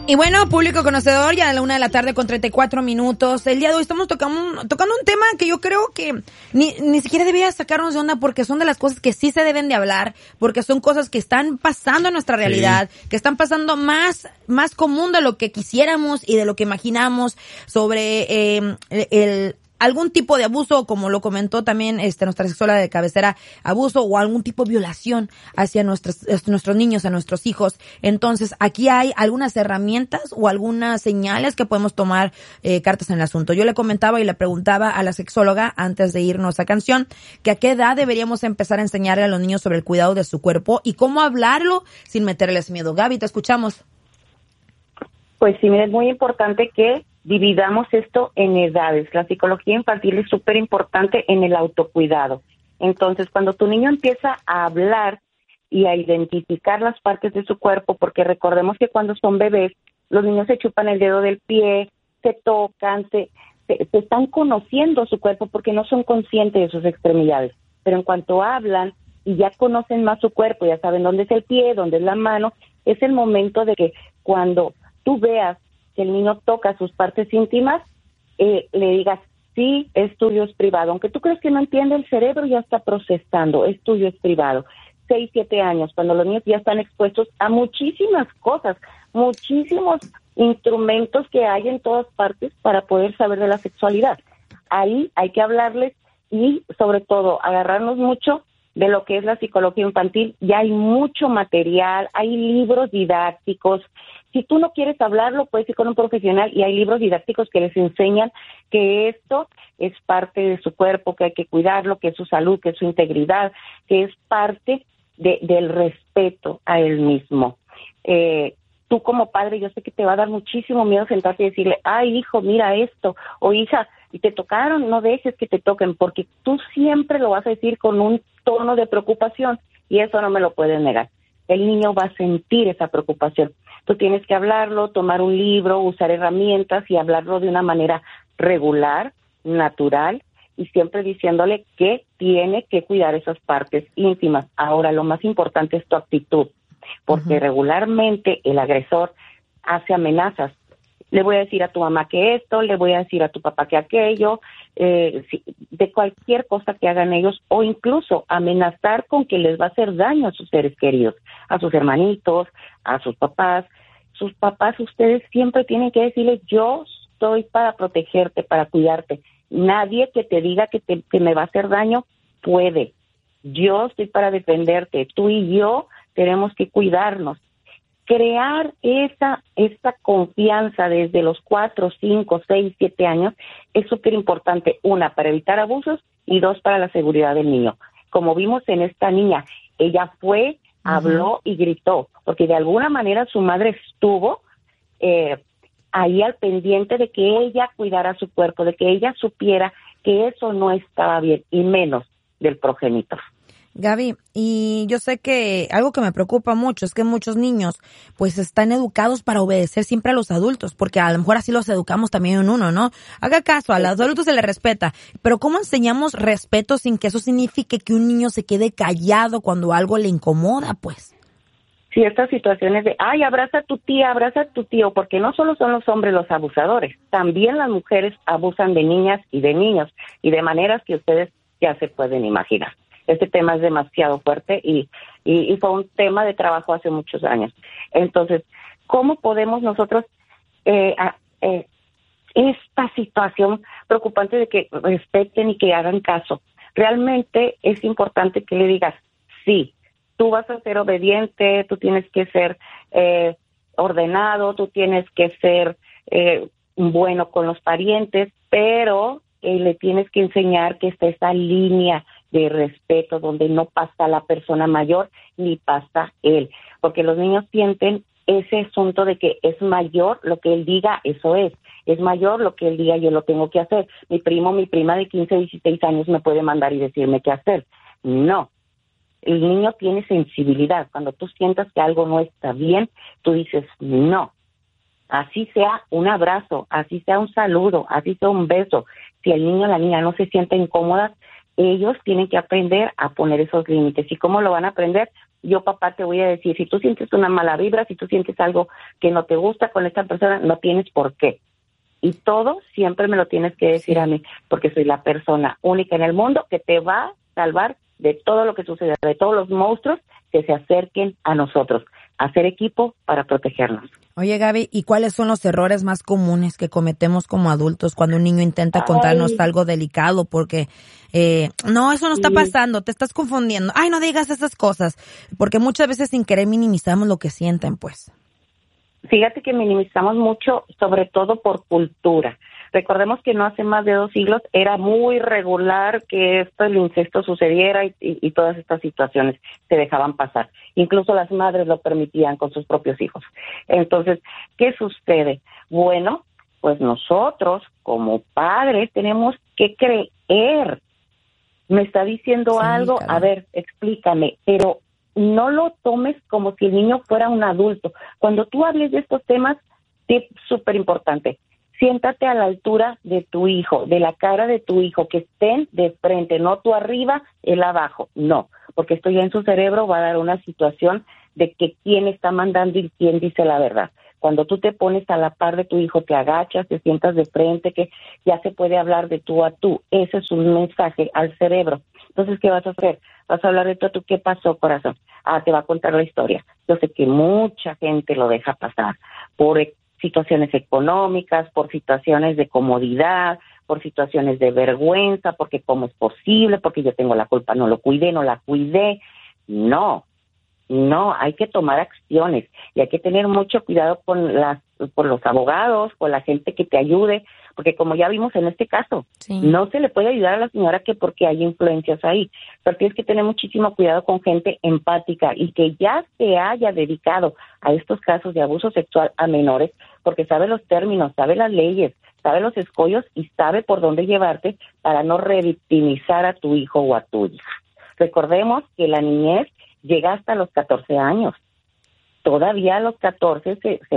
Y bueno, público conocedor, ya a la 1:34 p.m. El día de hoy estamos tocando un tema que yo creo que ni siquiera debería sacarnos de onda, porque son de las cosas que sí se deben de hablar, porque son cosas que están pasando en nuestra realidad, que están pasando más común de lo que quisiéramos y de lo que imaginamos sobre algún tipo de abuso, como lo comentó también nuestra sexóloga de cabecera, abuso o algún tipo de violación hacia nuestros niños, a nuestros hijos. Entonces, aquí hay algunas herramientas o algunas señales que podemos tomar cartas en el asunto. Yo le comentaba y le preguntaba a la sexóloga antes de irnos a canción que a qué edad deberíamos empezar a enseñarle a los niños sobre el cuidado de su cuerpo y cómo hablarlo sin meterles miedo. Gaby, te escuchamos. Pues sí, mira, es muy importante que dividamos esto en edades. La psicología infantil es súper importante en el autocuidado. Entonces, cuando tu niño empieza a hablar y a identificar las partes de su cuerpo, porque recordemos que cuando son bebés, los niños se chupan el dedo del pie, se tocan, se están conociendo su cuerpo porque no son conscientes de sus extremidades. Pero en cuanto hablan y ya conocen más su cuerpo, ya saben dónde es el pie, dónde es la mano, es el momento de que cuando tú veas que el niño toca sus partes íntimas, le digas, sí, es tuyo, es privado. Aunque tú crees que no entiende, el cerebro ya está procesando, es tuyo, es privado. 6, 7 años, cuando los niños ya están expuestos a muchísimas cosas, muchísimos instrumentos que hay en todas partes para poder saber de la sexualidad. Ahí hay que hablarles y, sobre todo, agarrarnos mucho de lo que es la psicología infantil. Ya hay mucho material, hay libros didácticos. Si tú no quieres hablarlo, puedes ir con un profesional y hay libros didácticos que les enseñan que esto es parte de su cuerpo, que hay que cuidarlo, que es su salud, que es su integridad, que es parte del respeto a él mismo. Tú como padre, yo sé que te va a dar muchísimo miedo sentarte y decirle, ay, hijo, mira esto, o hija, y te tocaron, no dejes que te toquen, porque tú siempre lo vas a decir con un tono de preocupación, y eso no me lo puedes negar. El niño va a sentir esa preocupación. Tú tienes que hablarlo, tomar un libro, usar herramientas y hablarlo de una manera regular, natural, y siempre diciéndole que tiene que cuidar esas partes íntimas. Ahora, lo más importante es tu actitud, porque regularmente el agresor hace amenazas. Le voy a decir a tu mamá que esto, le voy a decir a tu papá que aquello, de cualquier cosa que hagan ellos, o incluso amenazar con que les va a hacer daño a sus seres queridos, a sus hermanitos, a sus papás. Sus papás, ustedes siempre tienen que decirles, yo estoy para protegerte, para cuidarte. Nadie que te diga que me va a hacer daño puede. Yo estoy para defenderte. Tú y yo tenemos que cuidarnos. Crear esa confianza desde los 4, 5, 6, 7 años es súper importante. 1, para evitar abusos, y 2, para la seguridad del niño. Como vimos en esta niña, ella fue, habló y gritó, porque de alguna manera su madre estuvo ahí al pendiente de que ella cuidara su cuerpo, de que ella supiera que eso no estaba bien, y menos del progenitor. Gaby, y yo sé que algo que me preocupa mucho es que muchos niños pues están educados para obedecer siempre a los adultos, porque a lo mejor así los educamos también en uno, ¿no? Haga caso, a los adultos se les respeta, pero ¿cómo enseñamos respeto sin que eso signifique que un niño se quede callado cuando algo le incomoda, pues? Sí, estas situaciones de, ay, abraza a tu tía, abraza a tu tío, porque no solo son los hombres los abusadores, también las mujeres abusan de niñas y de niños, y de maneras que ustedes ya se pueden imaginar. Este tema es demasiado fuerte y fue un tema de trabajo hace muchos años. Entonces, ¿cómo podemos nosotros esta situación preocupante de que respeten y que hagan caso? Realmente es importante que le digas, sí, tú vas a ser obediente, tú tienes que ser ordenado, tú tienes que ser bueno con los parientes, pero le tienes que enseñar que está esa línea de respeto donde no pasa la persona mayor ni pasa él, porque los niños sienten ese asunto de que es mayor lo que él diga, eso es mayor lo que él diga, yo lo tengo que hacer. Mi primo, mi prima de 15, 16 años me puede mandar y decirme qué hacer. No, el niño tiene sensibilidad. Cuando tú sientas que algo no está bien, tú dices no. Así sea un abrazo, así sea un saludo, así sea un beso. Si el niño o la niña no se sienten cómodas, ellos tienen que aprender a poner esos límites. ¿Y cómo lo van a aprender? yo papá te voy a decir, si tú sientes una mala vibra, si tú sientes algo que no te gusta con esta persona, no tienes por qué. Y todo siempre me lo tienes que decir a mí, porque soy la persona única en el mundo que te va a salvar de todo lo que sucede, de todos los monstruos que se acerquen a nosotros, hacer equipo para protegernos. Oye, Gaby, ¿y cuáles son los errores más comunes que cometemos como adultos cuando un niño intenta contarnos algo delicado? Porque, no, eso no está pasando, te estás confundiendo. Ay, no digas esas cosas. Porque muchas veces sin querer minimizamos lo que sienten, pues. Fíjate que minimizamos mucho, sobre todo por cultura. Recordemos que no hace más de 2 siglos era muy regular que el incesto sucediera y todas estas situaciones se dejaban pasar. Incluso las madres lo permitían con sus propios hijos. Entonces, ¿qué sucede? Bueno, pues nosotros como padres tenemos que creer. Me está diciendo algo, caray. A ver, explícame, pero no lo tomes como si el niño fuera un adulto. Cuando tú hables de estos temas, tip súper importante, siéntate a la altura de tu hijo, de la cara de tu hijo, que estén de frente, no tú arriba, él abajo, no, porque esto ya en su cerebro va a dar una situación de que quién está mandando y quién dice la verdad. Cuando tú te pones a la par de tu hijo, te agachas, te sientas de frente, que ya se puede hablar de tú a tú, ese es un mensaje al cerebro. Entonces, ¿qué vas a hacer? Vas a hablar de tú a tú, ¿qué pasó, corazón? Te va a contar la historia. Yo sé que mucha gente lo deja pasar por situaciones económicas, por situaciones de comodidad, por situaciones de vergüenza, porque cómo es posible, porque yo tengo la culpa, no lo cuidé, no la cuidé. No, hay que tomar acciones y hay que tener mucho cuidado con los abogados, con la gente que te ayude, porque como ya vimos en este caso, no se le puede ayudar a la señora que porque hay influencias ahí, pero tienes que tener muchísimo cuidado con gente empática y que ya se haya dedicado a estos casos de abuso sexual a menores, porque sabe los términos, sabe las leyes, sabe los escollos y sabe por dónde llevarte para no revictimizar a tu hijo o a tu hija. Recordemos que la niñez llega hasta los 14 años. Todavía a los 14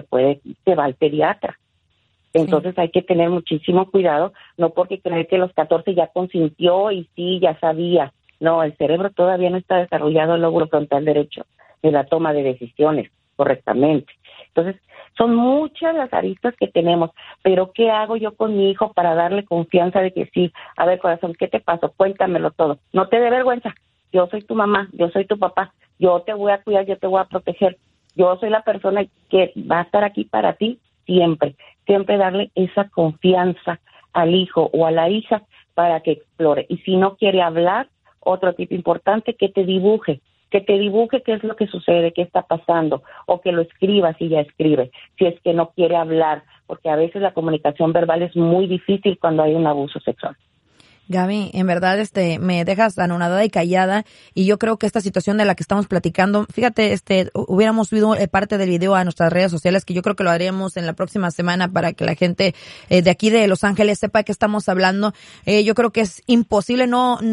se va al pediatra. Entonces hay que tener muchísimo cuidado, no porque creer que a los 14 ya consintió y sí, ya sabía. No, el cerebro todavía no está desarrollado el lóbulo frontal derecho de la toma de decisiones correctamente. Entonces, son muchas las aristas que tenemos, pero ¿qué hago yo con mi hijo para darle confianza de que sí? A ver, corazón, ¿qué te pasó? Cuéntamelo todo. No te dé vergüenza. Yo soy tu mamá, yo soy tu papá, yo te voy a cuidar, yo te voy a proteger. Yo soy la persona que va a estar aquí para ti siempre. Siempre darle esa confianza al hijo o a la hija para que explore. Y si no quiere hablar, otro tip importante, que te dibuje qué es lo que sucede, qué está pasando, o que lo escriba si ya escribe, si es que no quiere hablar, porque a veces la comunicación verbal es muy difícil cuando hay un abuso sexual. Gaby, en verdad me dejas anonadada y callada, y yo creo que esta situación de la que estamos platicando, fíjate, hubiéramos subido parte del video a nuestras redes sociales, que yo creo que lo haremos en la próxima semana para que la gente de aquí de Los Ángeles sepa de qué estamos hablando. Yo creo que es imposible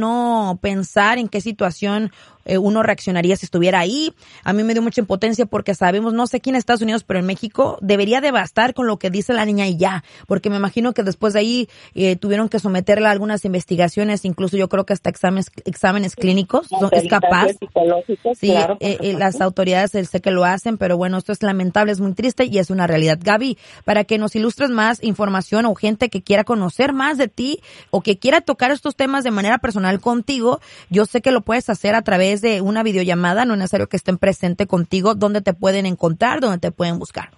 no pensar en qué situación uno reaccionaría si estuviera ahí. A mí me dio mucha impotencia porque sabemos, no sé aquí en Estados Unidos, pero en México debería de bastar con lo que dice la niña y ya, porque me imagino que después de ahí tuvieron que someterla a algunas investigaciones, incluso yo creo que hasta exámenes clínicos, es capaz. Sí, claro, las autoridades sé que lo hacen, pero bueno, esto es lamentable, es muy triste y es una realidad. Gaby, para que nos ilustres más información o gente que quiera conocer más de ti o que quiera tocar estos temas de manera personal contigo, yo sé que lo puedes hacer a través de una videollamada, no es necesario que estén presente contigo. ¿Dónde te pueden encontrar? ¿Dónde te pueden buscar?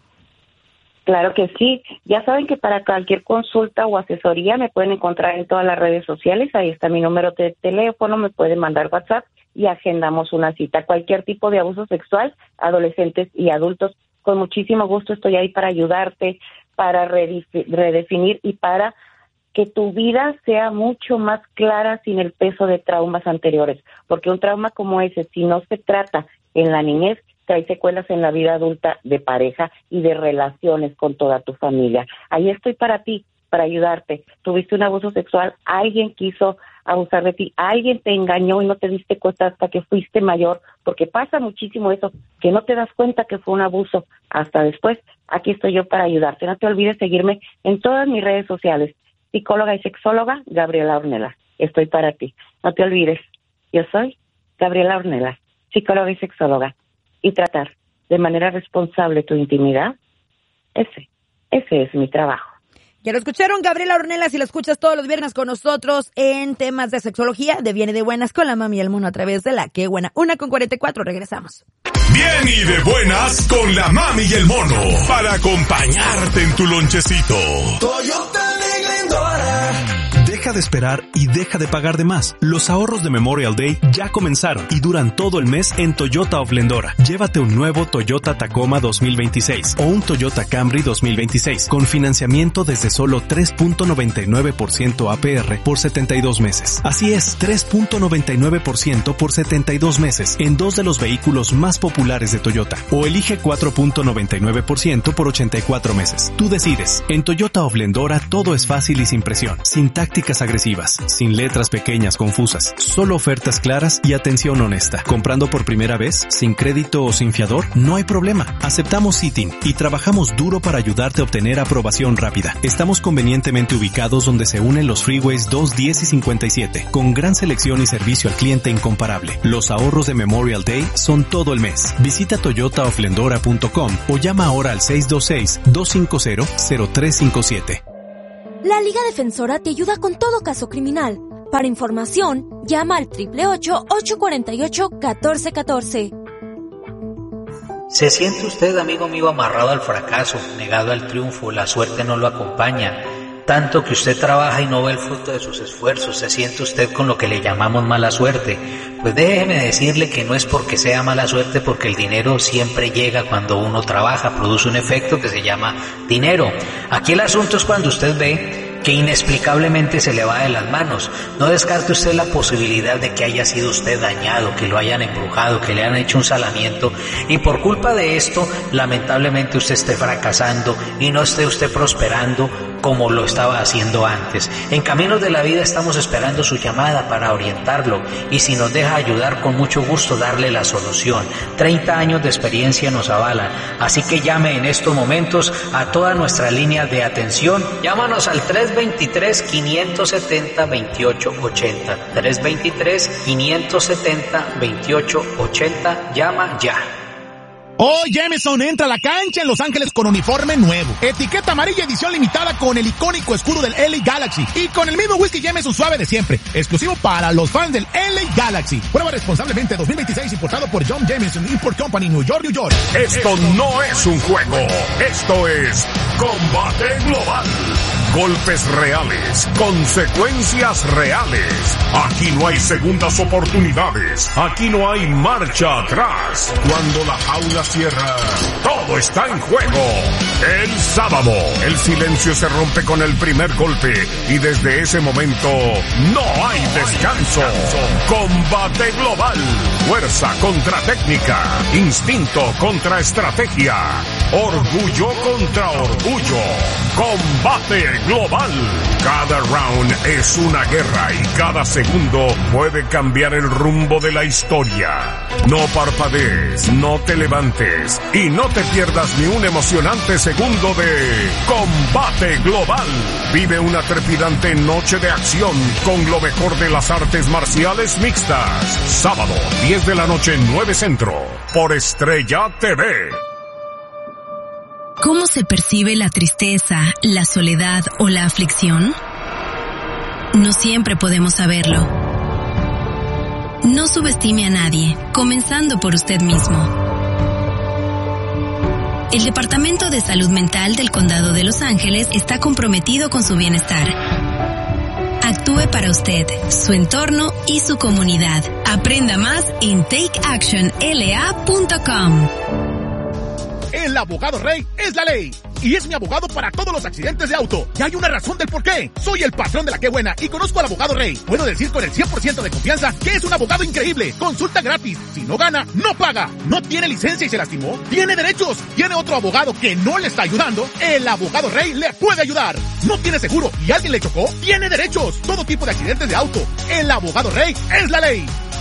Claro que sí. Ya saben que para cualquier consulta o asesoría me pueden encontrar en todas las redes sociales. Ahí está mi número de teléfono, me pueden mandar WhatsApp y agendamos una cita. Cualquier tipo de abuso sexual, adolescentes y adultos, con muchísimo gusto estoy ahí para ayudarte, para redefinir y para que tu vida sea mucho más clara sin el peso de traumas anteriores, porque un trauma como ese, si no se trata en la niñez, trae secuelas en la vida adulta de pareja y de relaciones con toda tu familia. Ahí estoy para ti, para ayudarte. Tuviste un abuso sexual, alguien quiso abusar de ti, alguien te engañó y no te diste cuenta hasta que fuiste mayor, porque pasa muchísimo eso, que no te das cuenta que fue un abuso hasta después. Aquí estoy yo para ayudarte. No te olvides seguirme en todas mis redes sociales. Psicóloga y sexóloga, Gabriela Ornelas. Estoy para ti. No te olvides, yo soy Gabriela Ornelas. psicóloga y sexóloga, y tratar de manera responsable tu intimidad, ese es mi trabajo. Ya lo escucharon, Gabriela Ornelas, y lo escuchas todos los viernes con nosotros en temas de sexología, de Bien y de Buenas con la Mami y el Mono a través de La Qué Buena. 1:44, regresamos. Bien y de Buenas con la Mami y el Mono, para acompañarte en tu lonchecito. Toyota de Glendora. Deja de esperar y deja de pagar de más. Los ahorros de Memorial Day ya comenzaron y duran todo el mes en Toyota of Glendora. Llévate un nuevo Toyota Tacoma 2026 o un Toyota Camry 2026 con financiamiento desde solo 3.99% APR por 72 meses. Así es, 3.99% por 72 meses en dos de los vehículos más populares de Toyota. O elige 4.99% por 84 meses. Tú decides. En Toyota of Glendora todo es fácil y sin presión, sin tácticas agresivas, sin letras pequeñas confusas, solo ofertas claras y atención honesta. Comprando por primera vez, sin crédito o sin fiador, no hay problema. Aceptamos Citin y trabajamos duro para ayudarte a obtener aprobación rápida. Estamos convenientemente ubicados donde se unen los freeways 2, 10 y 57, con gran selección y servicio al cliente incomparable. Los ahorros de Memorial Day son todo el mes. Visita toyotaofglendora.com o llama ahora al 626-250-0357. La Liga Defensora te ayuda con todo caso criminal. Para información, llama al 888-848-1414. ¿Se siente usted, amigo mío, amarrado al fracaso, negado al triunfo, la suerte no lo acompaña? Tanto que usted trabaja y no ve el fruto de sus esfuerzos, ¿se siente usted con lo que le llamamos mala suerte? Pues déjeme decirle que no es porque sea mala suerte, porque el dinero siempre llega cuando uno trabaja, produce un efecto que se llama dinero. Aquí el asunto es cuando usted ve que inexplicablemente se le va de las manos. No descarte usted la posibilidad de que haya sido usted dañado, que lo hayan embrujado, que le han hecho un salamiento y por culpa de esto, lamentablemente usted esté fracasando y no esté usted prosperando como lo estaba haciendo antes. En Caminos de la Vida estamos esperando su llamada para orientarlo y si nos deja ayudar, con mucho gusto darle la solución. 30 años de experiencia nos avalan, así que llame en estos momentos a toda nuestra línea de atención. Llámanos al 323-570-2880. 323-570-2880. Llama ya. Hoy Jameson entra a la cancha en Los Ángeles con uniforme nuevo. Etiqueta amarilla, edición limitada con el icónico escudo del LA Galaxy. Y con el mismo whisky Jameson suave de siempre. Exclusivo para los fans del LA Galaxy. Prueba responsablemente 2026, importado por John Jameson Import Company, New York, New York. Esto no es un juego. Esto es Combate Global. Golpes reales, consecuencias reales. Aquí no hay segundas oportunidades. Aquí no hay marcha atrás. Cuando la jaula cierra, todo está en juego. El sábado, el silencio se rompe con el primer golpe y desde ese momento no hay descanso. Combate Global. Fuerza contra técnica. Instinto contra estrategia. Orgullo contra orgullo. Combate Global. Cada round es una guerra y cada segundo puede cambiar el rumbo de la historia. No parpadees, no te levantes y no te pierdas ni un emocionante segundo de Combate Global. Vive una trepidante noche de acción con lo mejor de las artes marciales mixtas. Sábado, 10 de la noche, 9 Centro, por Estrella TV. ¿Cómo se percibe la tristeza, la soledad o la aflicción? No siempre podemos saberlo. No subestime a nadie, comenzando por usted mismo. El Departamento de Salud Mental del Condado de Los Ángeles está comprometido con su bienestar. Actúe para usted, su entorno y su comunidad. Aprenda más en takeactionla.com. El abogado Rey es la ley. Y es mi abogado para todos los accidentes de auto. Y hay una razón del por qué. Soy el patrón de La Qué Buena y conozco al abogado Rey. Puedo decir con el 100% de confianza que es un abogado increíble. Consulta gratis. Si no gana, no paga. No tiene licencia y se lastimó, tiene derechos. Tiene otro abogado que no le está ayudando. El abogado Rey le puede ayudar. No tiene seguro y alguien le chocó, tiene derechos. Todo tipo de accidentes de auto. El abogado Rey es la ley.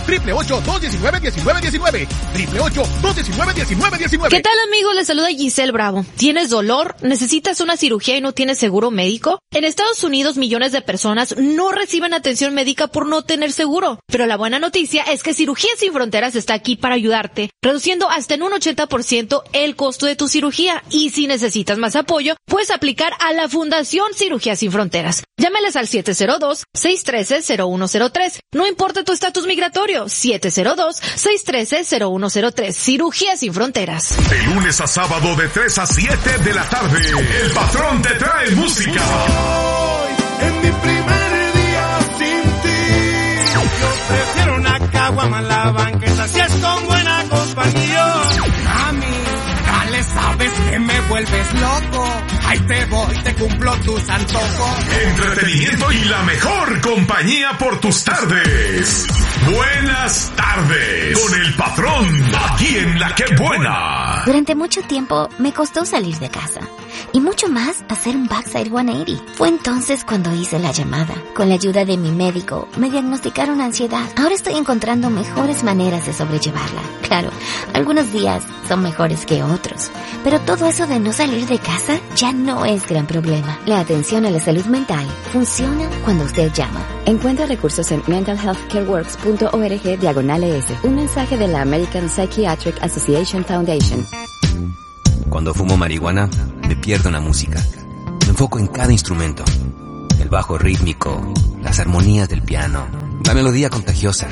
888-219-1919. 888-219-1919. ¿Qué tal, amigos? Les saluda Giselle Bravo. ¿Tienes dolor? ¿Necesitas una cirugía y no tienes seguro médico? En Estados Unidos, millones de personas no reciben atención médica por no tener seguro. Pero la buena noticia es que Cirugías Sin Fronteras está aquí para ayudarte, reduciendo hasta en un 80% el costo de tu cirugía. Y si necesitas más apoyo, puedes aplicar a la Fundación Cirugías Sin Fronteras. Llámales al 702-613-0103. No importa tu estatus migratorio, 702-613-0103. Cirugías Sin Fronteras. De lunes a sábado de 3 a 7 de la tarde, el patrón te trae música. Hoy, en mi primer día sin ti, yo prefiero una caguama en la banqueta si es con buena compañía. Mami, dale, sabes que me vuelves loco. Ahí te voy, te cumplo tus antojos. Entretenimiento y la mejor compañía por tus tardes. Buenas tardes con el patrón, aquí en La Que Buena. Durante mucho tiempo me costó salir de casa. Y mucho más hacer un backside 180. Fue entonces cuando hice la llamada. Con la ayuda de mi médico, me diagnosticaron ansiedad. Ahora estoy encontrando mejores maneras de sobrellevarla. Claro, algunos días son mejores que otros. Pero todo eso de no salir de casa ya no es gran problema. La atención a la salud mental funciona cuando usted llama. Encuentra recursos en mentalhealthcareworks.org/ES. Un mensaje de la American Psychiatric Association Foundation. Cuando fumo marihuana, me pierdo en la música. Me enfoco en cada instrumento. El bajo rítmico, las armonías del piano, la melodía contagiosa.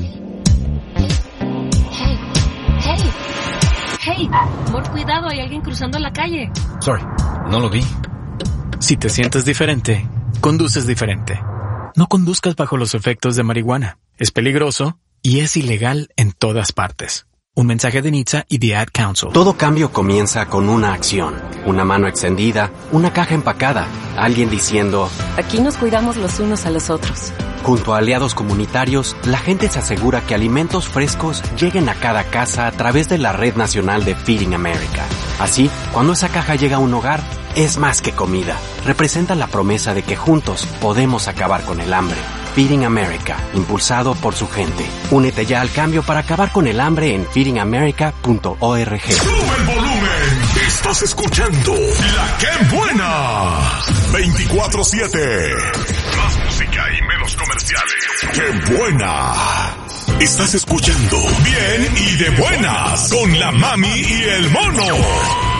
Hey, amor, cuidado, hay alguien cruzando la calle. Sorry, no lo vi. Si te sientes diferente, conduces diferente. No conduzcas bajo los efectos de marihuana. Es peligroso y es ilegal en todas partes. Un mensaje de NHTSA y The Ad Council. Todo cambio comienza con una acción. Una mano extendida, una caja empacada, alguien diciendo: aquí nos cuidamos los unos a los otros. Junto a aliados comunitarios, la gente se asegura que alimentos frescos lleguen a cada casa a través de la Red Nacional de Feeding America. Así, cuando esa caja llega a un hogar, es más que comida. Representa la promesa de que juntos podemos acabar con el hambre. Feeding America, impulsado por su gente. Únete ya al cambio para acabar con el hambre en feedingamerica.org. ¡Sube el volumen! Estás escuchando La Que Buena 24/7. Más música y menos comerciales. ¡Qué buena! Estás escuchando Bien y de Buenas con la Mami y el Mono.